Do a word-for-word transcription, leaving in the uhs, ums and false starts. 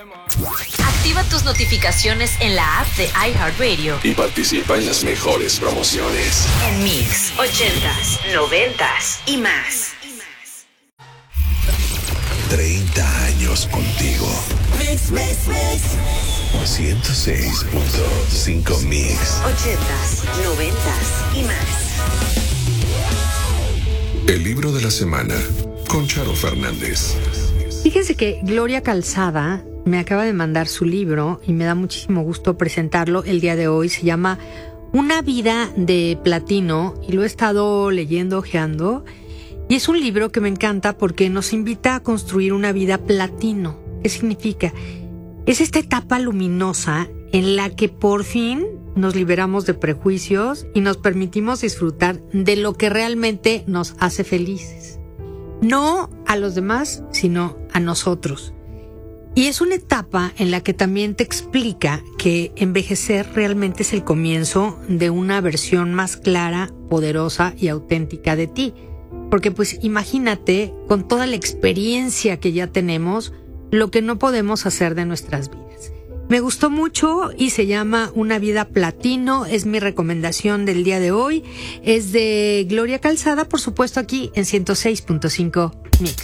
Activa tus notificaciones en la app de iHeartRadio y participa en las mejores promociones. En Mix, ochentas, noventas y más. treinta años contigo. Mix, mix, mix. ciento seis punto cinco Mix. Ochentas, noventas y más. El libro de la semana con Charo Fernández. Fíjense que Gloria Calzada me acaba de mandar su libro y me da muchísimo gusto presentarlo el día de hoy. Se llama Una vida de platino y lo he estado leyendo, ojeando. Y es un libro que me encanta porque nos invita a construir una vida platino. ¿Qué significa? Es esta etapa luminosa en la que por fin nos liberamos de prejuicios y nos permitimos disfrutar de lo que realmente nos hace felices. No a los demás, sino a nosotros. Y es una etapa en la que también te explica que envejecer realmente es el comienzo de una versión más clara, poderosa y auténtica de ti. Porque pues imagínate, con toda la experiencia que ya tenemos, lo que no podemos hacer de nuestras vidas. Me gustó mucho y se llama Una vida platino, es mi recomendación del día de hoy. Es de Gloria Calzada, por supuesto aquí en ciento seis punto cinco Mix.